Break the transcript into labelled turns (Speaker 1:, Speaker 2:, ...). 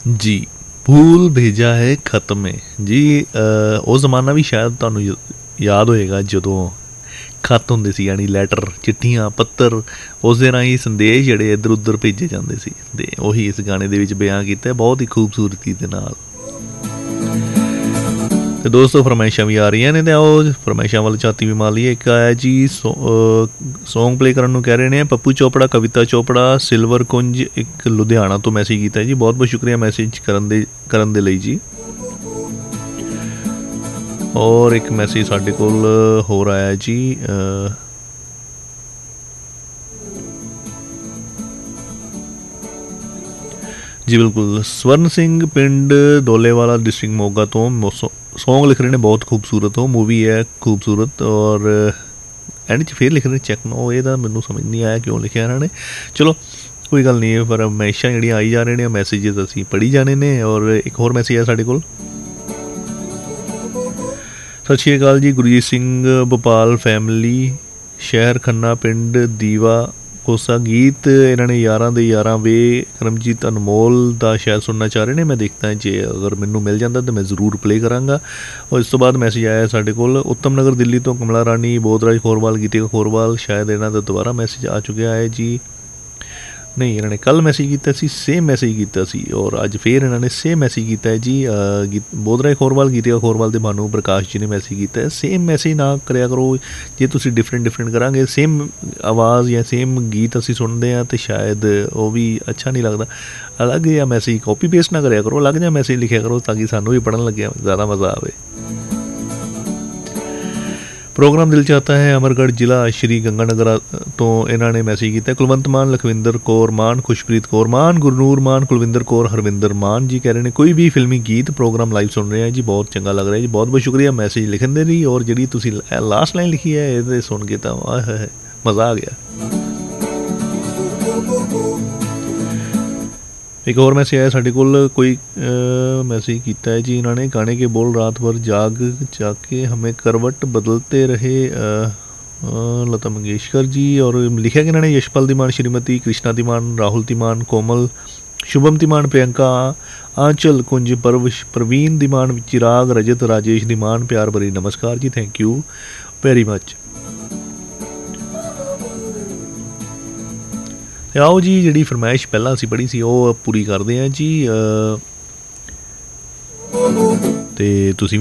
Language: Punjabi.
Speaker 1: जी भूल भेजा है खत में जी ਉਹ ਜ਼ਮਾਨਾ ਵੀ ਸ਼ਾਇਦ ਤੁਹਾਨੂੰ ਯਾਦ ਹੋਏਗਾ ਜਦੋਂ ਖੱਤ ਹੁੰਦੇ ਸੀ ਯਾਨੀ ਲੈਟਰ ਚਿੱਠੀਆਂ ਪੱਤਰ ਉਸ ਦੇ ਰਾਹੀਂ ਸੰਦੇਸ਼ ਜਿਹੜੇ ਇੱਧਰ ਉੱਧਰ ਭੇਜੇ ਜਾਂਦੇ ਸੀ ਅਤੇ ਉਹੀ ਇਸ ਗਾਣੇ ਦੇ ਵਿੱਚ ਬਿਆਨ ਕੀਤਾ ਬਹੁਤ ਹੀ ਖੂਬਸੂਰਤੀ ਦੇ ਨਾਲ। ਅਤੇ ਦੋਸਤੋ ਫਰਮਾਇਸ਼ਾਂ ਵੀ ਆ ਰਹੀਆਂ ਨੇ ਅਤੇ ਉਹ ਫਰਮਾਇਸ਼ਾਂ ਵੱਲ ਝਾਤੀ ਵੀ ਮਾਰ ਲਈਏ। ਇੱਕ ਆਇਆ ਜੀ ਸੌਂਗ ਪਲੇ ਕਰਨ ਨੂੰ ਕਹਿ ਰਹੇ ਨੇ ਪੱਪੂ ਚੋਪੜਾ ਕਵਿਤਾ ਚੋਪੜਾ ਸਿਲਵਰ ਕੁੰਜ ਇੱਕ ਲੁਧਿਆਣਾ ਤੋਂ ਮੈਸੇਜ ਕੀਤਾ ਜੀ ਬਹੁਤ ਬਹੁਤ ਸ਼ੁਕਰੀਆ ਮੈਸੇਜ ਕਰਨ ਦੇ ਲਈ ਜੀ। ਔਰ ਇੱਕ ਮੈਸੇਜ ਸਾਡੇ ਕੋਲ ਹੋਰ ਆਇਆ ਜੀ ਜੀ ਬਿਲਕੁਲ ਸਵਰਨ ਸਿੰਘ ਪਿੰਡ ਦੋਲੇਵਾਲਾ ਡਿਸਟ੍ਰਿਕਟ ਮੋਗਾ ਤੋਂ ਸੌਂਗ ਲਿਖ ਰਹੇ ਨੇ ਬਹੁਤ ਖੂਬਸੂਰਤ ਉਹ ਮੂਵੀ ਹੈ ਖੂਬਸੂਰਤ ਔਰ ਐਂਡ 'ਚ ਫਿਰ ਲਿਖ ਰਹੇ ਚੈੱਕ ਨੋ ਇਹ ਤਾਂ ਮੈਨੂੰ ਸਮਝ ਨਹੀਂ ਆਇਆ ਕਿਉਂ ਲਿਖਿਆ ਇਹਨਾਂ ਨੇ। ਚਲੋ ਕੋਈ ਗੱਲ ਨਹੀਂ ਪਰ ਹਮੇਸ਼ਾ ਜਿਹੜੀਆਂ ਆਈ ਜਾ ਰਹੇ ਨੇ ਮੈਸੇਜਿਸ ਅਸੀਂ ਪੜ੍ਹੀ ਜਾਣੇ ਨੇ। ਔਰ ਇੱਕ ਹੋਰ ਮੈਸੇਜ ਹੈ ਸਾਡੇ ਕੋਲ ਸਤਿ ਸ਼੍ਰੀ ਅਕਾਲ ਜੀ ਗੁਰਜੀਤ ਸਿੰਘ ਭੋਪਾਲ ਫੈਮਿਲੀ ਸ਼ਹਿਰ ਖੰਨਾ ਪਿੰਡ ਦੀਵਾ ਕੋਸਾ ਗੀਤ ਇਹਨਾਂ ਨੇ ਯਾਰਾਂ ਦੇ ਯਾਰਾਂ ਵੇ ਕਰਮਜੀਤ ਅਨਮੋਲ ਦਾ ਸ਼ਾਇਦ ਸੁਣਨਾ ਚਾਹ ਰਹੇ ਨੇ। ਮੈਂ ਦੇਖਦਾ ਜੇ ਅਗਰ ਮੈਨੂੰ ਮਿਲ ਜਾਂਦਾ ਤਾਂ ਮੈਂ ਜ਼ਰੂਰ ਪਲੇ ਕਰਾਂਗਾ। ਔਰ ਇਸ ਤੋਂ ਬਾਅਦ ਮੈਸੇਜ ਆਇਆ ਸਾਡੇ ਕੋਲ ਉੱਤਮ ਨਗਰ ਦਿੱਲੀ ਤੋਂ ਕਮਲਾ ਰਾਣੀ ਬੋਧਰਾਜ ਖੋਰਵਾਲ ਗੀਤਿਕਾ ਖੋਰਵਾਲ ਸ਼ਾਇਦ ਇਹਨਾਂ ਦਾ ਦੁਬਾਰਾ ਮੈਸੇਜ ਆ ਚੁੱਕਿਆ ਹੈ ਜੀ ਨਹੀਂ ਇਹਨਾਂ ਨੇ ਕੱਲ੍ਹ ਮੈਸੇਜ ਕੀਤਾ ਸੀ ਸੇਮ ਮੈਸੇਜ ਕੀਤਾ ਸੀ ਔਰ ਅੱਜ ਫਿਰ ਇਹਨਾਂ ਨੇ ਸੇਮ ਮੈਸੇਜ ਕੀਤਾ ਹੈ ਜੀ ਬੋਧਰਾਜ ਖੋਰਵਾਲ ਗੀਤਿਕਾ ਖੋਰਵਾਲ ਦੇ ਭਾਨੂ ਪ੍ਰਕਾਸ਼ ਜੀ ਨੇ ਮੈਸੇਜ ਕੀਤਾ ਹੈ। ਸੇਮ ਮੈਸੇਜ ਨਾ ਕਰਿਆ ਕਰੋ ਜੇ ਤੁਸੀਂ ਡਿਫਰੈਂਟ ਕਰਾਂਗੇ ਸੇਮ ਆਵਾਜ਼ ਜਾਂ ਸੇਮ ਗੀਤ ਅਸੀਂ ਸੁਣਦੇ ਹਾਂ ਅਤੇ ਸ਼ਾਇਦ ਉਹ ਵੀ ਅੱਛਾ ਨਹੀਂ ਲੱਗਦਾ। ਅਲੱਗ ਜਿਹਾ ਮੈਸੇਜ ਕਾਪੀ ਪੇਸਟ ਨਾ ਕਰਿਆ ਕਰੋ ਅਲੱਗ ਜਿਹਾ ਮੈਸੇਜ ਲਿਖਿਆ ਕਰੋ ਤਾਂ ਕਿ ਸਾਨੂੰ ਵੀ ਪੜ੍ਹਨ ਲੱਗਿਆ ਜ਼ਿਆਦਾ ਮਜ਼ਾ ਆਵੇ। ਪ੍ਰੋਗਰਾਮ ਦਿਲ ਚਾਹਤਾ ਹੈ ਅਮਰਗੜ੍ਹ ਜ਼ਿਲ੍ਹਾ ਸ਼੍ਰੀ ਗੰਗਾਨਗਰ ਤੋਂ ਇਹਨਾਂ ਨੇ ਮੈਸੇਜ ਕੀਤਾ ਕੁਲਵੰਤ ਮਾਨ ਲਖਵਿੰਦਰ ਕੌਰ ਮਾਨ ਖੁਸ਼ਪ੍ਰੀਤ ਕੌਰ ਮਾਨ ਗੁਰਨੂਰ ਮਾਨ ਕੁਲਵਿੰਦਰ ਕੌਰ ਹਰਵਿੰਦਰ ਮਾਨ ਜੀ ਕਹਿ ਰਹੇ ਨੇ ਕੋਈ ਵੀ ਫਿਲਮੀ ਗੀਤ ਪ੍ਰੋਗਰਾਮ ਲਾਈਵ ਸੁਣ ਰਹੇ ਆ ਜੀ ਬਹੁਤ ਚੰਗਾ ਲੱਗ ਰਿਹਾ ਜੀ ਬਹੁਤ ਬਹੁਤ ਸ਼ੁਕਰੀਆ ਮੈਸੇਜ ਲਿਖਣ ਦੇ ਲਈ। ਔਰ ਜਿਹੜੀ ਤੁਸੀਂ ਲਾਸਟ ਲਾਈਨ ਲਿਖੀ ਹੈ ਇਹਦੇ ਸੁਣ ਕੇ ਤਾਂ ਮਜ਼ਾ ਆ ਗਿਆ। एक और मैसेज आया साढ़े कोल कोई मैसेज किया है जी इन्होंने गाने के बोल रात भर जाग जाके हमें करवट बदलते रहे लता मंगेशकर जी। और लिखा कि इन्होंने यशपाल धीमान श्रीमती कृष्णा धीमान राहुल धीमान कोमल शुभम धीमान प्रियंका आंचल कुंज प्रवीण धीमान चिराग रजत राजेश धीमान प्यार भरी नमस्कार जी थैंक यू वेरी मच। आओ जी जी फरमाइश पहला असी पढ़ी सी वो पूरी करते हैं जी। तो